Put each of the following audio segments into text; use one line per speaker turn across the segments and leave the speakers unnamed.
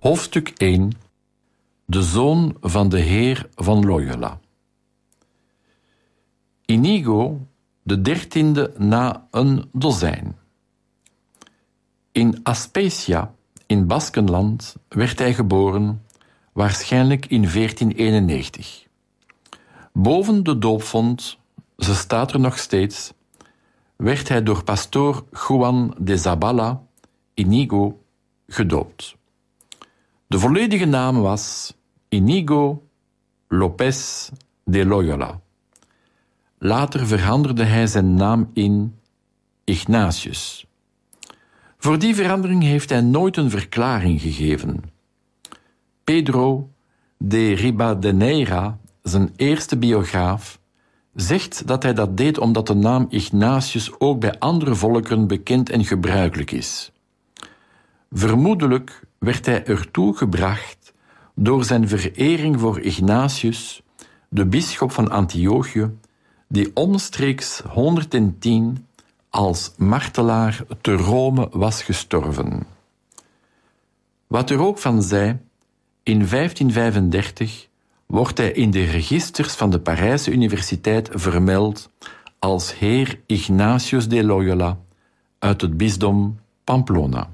Hoofdstuk 1. De zoon van de heer van Loyola. Inigo, de 13e na een dozijn. In Aspecia, in Baskenland, werd hij geboren, waarschijnlijk in 1491. Boven de doopvont, ze staat er nog steeds, werd hij door pastoor Juan de Zabala, Inigo, gedoopt. De volledige naam was Inigo López de Loyola. Later veranderde hij zijn naam in Ignatius. Voor die verandering heeft hij nooit een verklaring gegeven. Pedro de Ribadeneira, zijn eerste biograaf, zegt dat hij dat deed omdat de naam Ignatius ook bij andere volkeren bekend en gebruikelijk is. Vermoedelijk werd hij ertoe gebracht door zijn verering voor Ignatius, de bisschop van Antiochië, die omstreeks 110 als martelaar te Rome was gestorven. Wat er ook van zij, in 1535 wordt hij in de registers van de Parijse Universiteit vermeld als heer Ignatius de Loyola uit het bisdom Pamplona.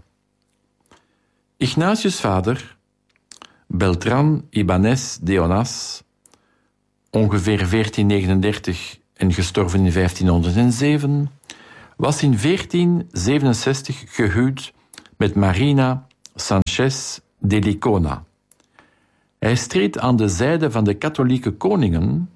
Ignatius' vader, Beltrán Ibáñez de Onás, ongeveer 1439 en gestorven in 1507, was in 1467 gehuwd met Marina Sánchez de Licona. Hij streed aan de zijde van de katholieke koningen.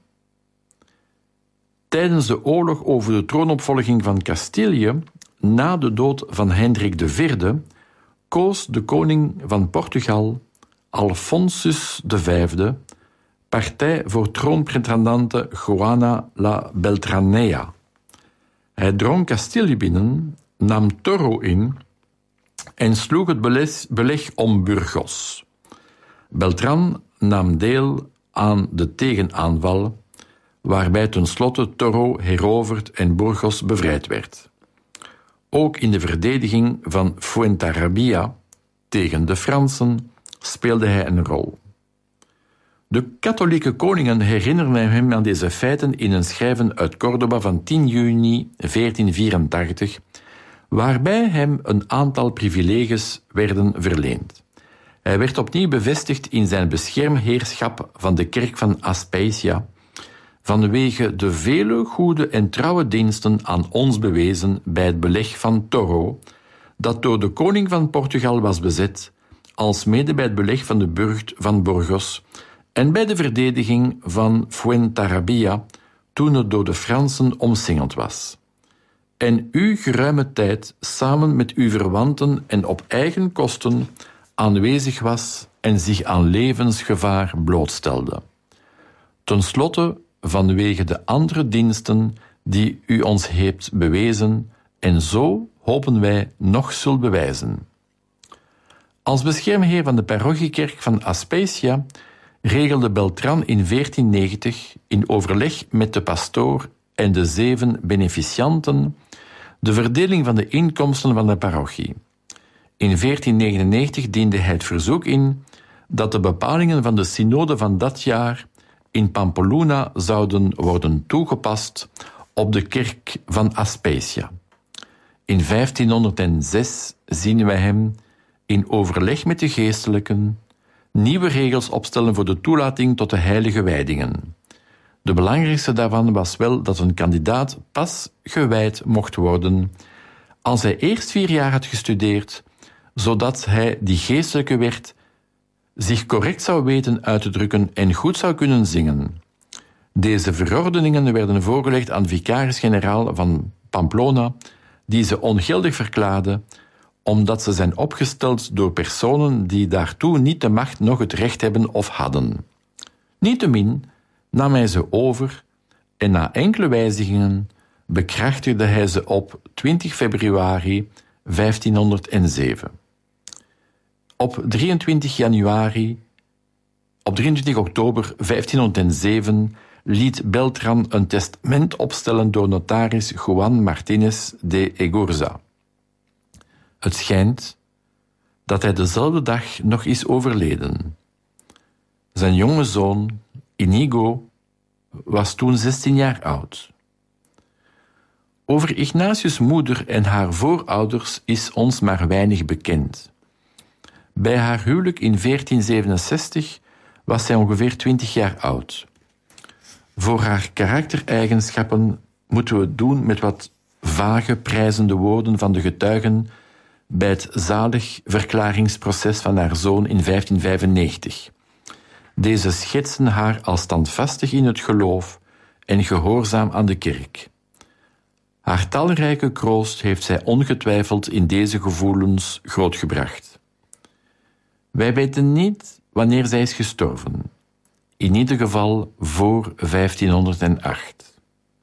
Tijdens de oorlog over de troonopvolging van Castilië, na de dood van Hendrik IV, koos de koning van Portugal, Alfonsus V, partij voor troonpretendante Juana la Beltranea. Hij drong Castilië binnen, nam Toro in en sloeg het beleg om Burgos. Beltrán nam deel aan de tegenaanval, waarbij tenslotte Toro heroverd en Burgos bevrijd werd. Ook in de verdediging van Fuenterrabía tegen de Fransen speelde hij een rol. De katholieke koningen herinneren hem aan deze feiten in een schrijven uit Córdoba van 10 juni 1484, waarbij hem een aantal privileges werden verleend. Hij werd opnieuw bevestigd in zijn beschermheerschap van de kerk van Aspecia, vanwege de vele goede en trouwe diensten aan ons bewezen bij het beleg van Toro, dat door de koning van Portugal was bezet, alsmede bij het beleg van de burcht van Burgos en bij de verdediging van Fuenterrabía, toen het door de Fransen omsingeld was. En u geruime tijd samen met uw verwanten en op eigen kosten aanwezig was en zich aan levensgevaar blootstelde. Ten slotte vanwege de andere diensten die u ons hebt bewezen en zo hopen wij nog zult bewijzen. Als beschermheer van de parochiekerk van Aspecia regelde Beltrán in 1490 in overleg met de pastoor en de 7 beneficianten de verdeling van de inkomsten van de parochie. In 1499 diende hij het verzoek in dat de bepalingen van de synode van dat jaar in Pamplona zouden worden toegepast op de kerk van Aspecia. In 1506 zien wij hem in overleg met de geestelijken nieuwe regels opstellen voor de toelating tot de heilige wijdingen. De belangrijkste daarvan was wel dat een kandidaat pas gewijd mocht worden als hij eerst 4 jaar had gestudeerd, zodat hij die geestelijke werd, zich correct zou weten uit te drukken en goed zou kunnen zingen. Deze verordeningen werden voorgelegd aan de vicaris-generaal van Pamplona, die ze ongeldig verklaarde, omdat ze zijn opgesteld door personen die daartoe niet de macht noch het recht hebben of hadden. Niettemin nam hij ze over en na enkele wijzigingen bekrachtigde hij ze op 20 februari 1507. Op 23 oktober 1507 liet Beltrán een testament opstellen door notaris Juan Martínez de Egorza. Het schijnt dat hij dezelfde dag nog is overleden. Zijn jonge zoon, Inigo, was toen 16 jaar oud. Over Ignatius' moeder en haar voorouders is ons maar weinig bekend. Bij haar huwelijk in 1467 was zij ongeveer 20 jaar oud. Voor haar karaktereigenschappen moeten we het doen met wat vage prijzende woorden van de getuigen bij het zaligverklaringsproces van haar zoon in 1595. Deze schetsen haar als standvastig in het geloof en gehoorzaam aan de kerk. Haar talrijke kroost heeft zij ongetwijfeld in deze gevoelens grootgebracht. Wij weten niet wanneer zij is gestorven. In ieder geval voor 1508.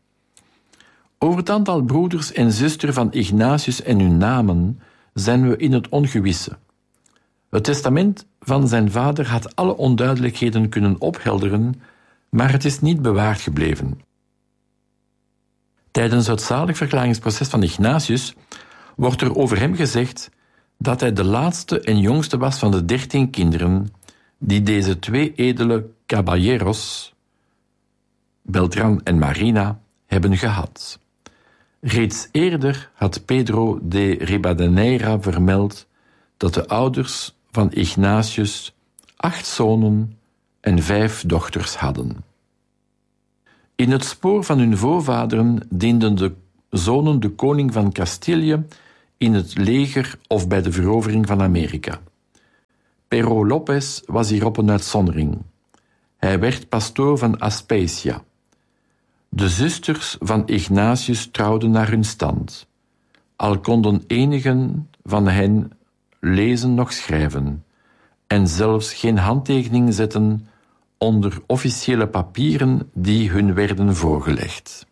Over het aantal broeders en zusters van Ignatius en hun namen zijn we in het ongewisse. Het testament van zijn vader had alle onduidelijkheden kunnen ophelderen, maar het is niet bewaard gebleven. Tijdens het zaligverklaringsproces van Ignatius wordt er over hem gezegd dat hij de laatste en jongste was van de 13 kinderen die deze 2 edele caballeros, Beltran en Marina, hebben gehad. Reeds eerder had Pedro de Ribadeneira vermeld dat de ouders van Ignatius 8 zonen en 5 dochters hadden. In het spoor van hun voorvaderen dienden de zonen de koning van Castilië in het leger of bij de verovering van Amerika. Pero Lopez was hierop een uitzondering. Hij werd pastoor van Aspecia. De zusters van Ignatius trouwden naar hun stand, al konden enigen van hen lezen noch schrijven, en zelfs geen handtekening zetten onder officiële papieren die hun werden voorgelegd.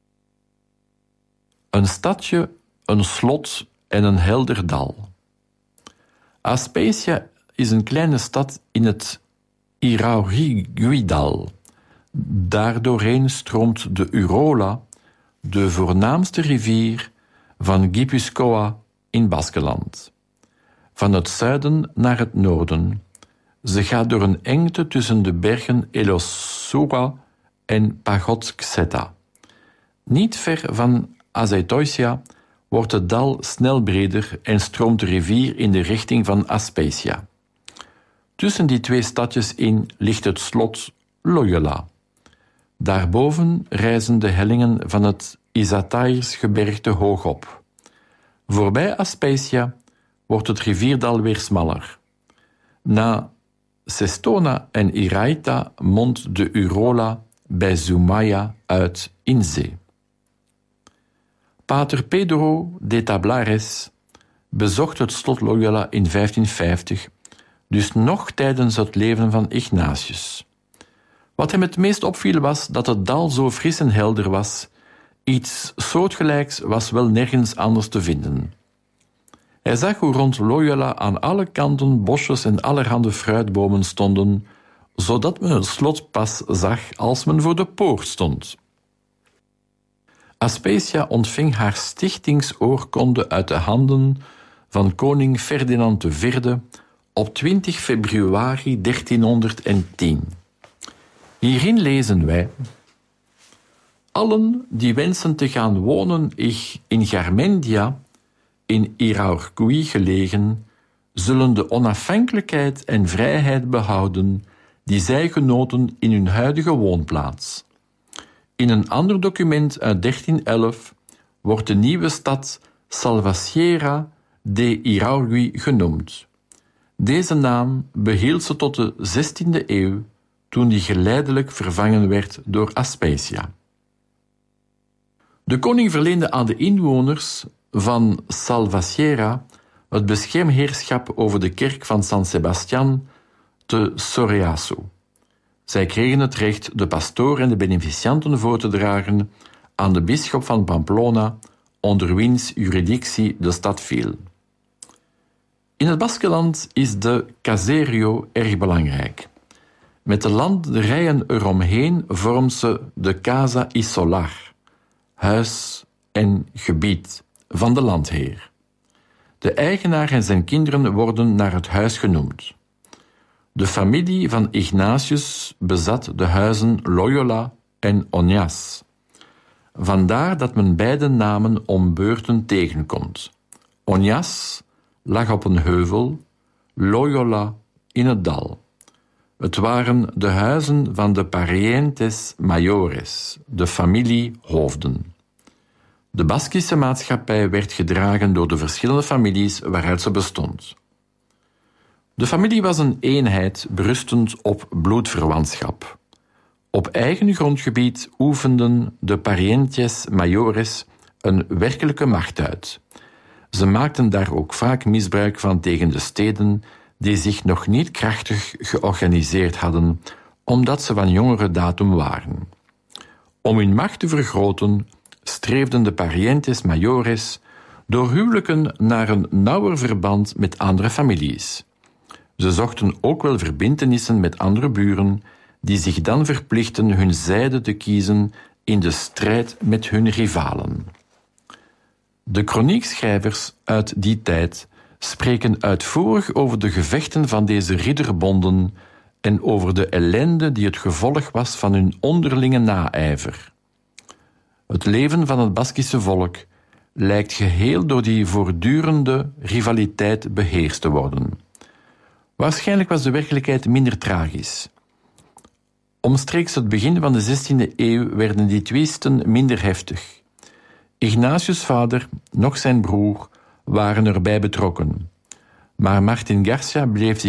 Een stadje, een slot en een helder dal. Aspecia is een kleine stad in het Irauriguidal. Daardoorheen stroomt de Urola, de voornaamste rivier van Guipúzcoa in Baskeland. Van het zuiden naar het noorden. Ze gaat door een engte tussen de bergen Elosura en Pagotsxeta. Niet ver van Azetoisia wordt het dal snel breder en stroomt de rivier in de richting van Aspecia. Tussen die 2 stadjes in ligt het slot Loyola. Daarboven rijzen de hellingen van het Izatairsgebergte hoog op. Voorbij Aspecia wordt het rivierdal weer smaller. Na Sestona en Iraita mondt de Urola bij Zumaya uit in zee. Pater Pedro de Tablares bezocht het slot Loyola in 1550, dus nog tijdens het leven van Ignatius. Wat hem het meest opviel was dat het dal zo fris en helder was. Iets soortgelijks was wel nergens anders te vinden. Hij zag hoe rond Loyola aan alle kanten bosjes en allerhande fruitbomen stonden, zodat men het slot pas zag als men voor de poort stond. Aspecia ontving haar stichtingsoorkonde uit de handen van koning Ferdinand IV op 20 februari 1310. Hierin lezen wij: allen die wensen te gaan wonen in Garmendia, in Iraurgui gelegen, zullen de onafhankelijkheid en vrijheid behouden die zij genoten in hun huidige woonplaats. In een ander document uit 1311 wordt de nieuwe stad Salvatierra de Iraurgui genoemd. Deze naam behield ze tot de 16e eeuw, toen die geleidelijk vervangen werd door Aspecia. De koning verleende aan de inwoners van Salvatierra het beschermheerschap over de kerk van San Sebastián te Soreaso. Zij kregen het recht de pastoor en de beneficianten voor te dragen aan de bisschop van Pamplona, onder wiens juridictie de stad viel. In het Baskeland is de caserio erg belangrijk. Met de landerijen eromheen vormt ze de Casa y Solar, huis en gebied van de landheer. De eigenaar en zijn kinderen worden naar het huis genoemd. De familie van Ignatius bezat de huizen Loyola en Onyas. Vandaar dat men beide namen om beurten tegenkomt. Onyas lag op een heuvel, Loyola in het dal. Het waren de huizen van de parientes mayores, de familiehoofden. De Baskische maatschappij werd gedragen door de verschillende families waaruit ze bestond. De familie was een eenheid berustend op bloedverwantschap. Op eigen grondgebied oefenden de parientes mayores een werkelijke macht uit. Ze maakten daar ook vaak misbruik van tegen de steden die zich nog niet krachtig georganiseerd hadden, omdat ze van jongere datum waren. Om hun macht te vergroten, streefden de parientes mayores door huwelijken naar een nauwer verband met andere families. Ze zochten ook wel verbintenissen met andere buren, die zich dan verplichten hun zijde te kiezen in de strijd met hun rivalen. De kroniekschrijvers uit die tijd spreken uitvoerig over de gevechten van deze ridderbonden en over de ellende die het gevolg was van hun onderlinge naijver. Het leven van het Baskische volk lijkt geheel door die voortdurende rivaliteit beheerst te worden. Waarschijnlijk was de werkelijkheid minder tragisch. Omstreeks het begin van de 16e eeuw werden die twisten minder heftig. Ignatius' vader, nog zijn broer, waren erbij betrokken. Maar Martin Garcia bleef zich